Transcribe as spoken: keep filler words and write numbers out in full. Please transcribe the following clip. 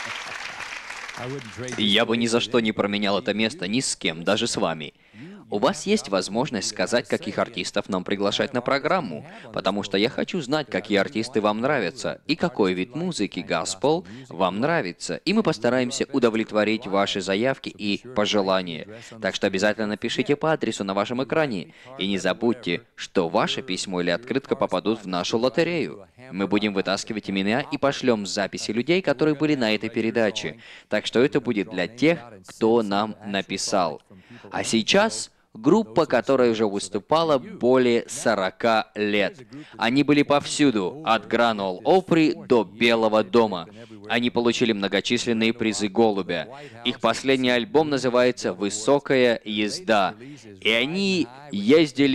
Я бы ни за что не променял это место ни с кем, даже с вами. У вас есть возможность сказать, каких артистов нам приглашать на программу, потому что я хочу знать, какие артисты вам нравятся и какой вид музыки госпел вам нравится, и мы постараемся удовлетворить ваши заявки и пожелания. Так что обязательно напишите по адресу на вашем экране, и не забудьте, что ваше письмо или открытка попадут в нашу лотерею. Мы будем вытаскивать имена и пошлем записи людей, которые были на этой передаче. Так что это будет для тех, кто нам написал. А сейчас группа, которая уже выступала более сорока лет. Они были повсюду, от Grand Ole Opry до Белого дома. Они получили многочисленные призы Голубя. Их последний альбом называется «Высокая езда». И они ездили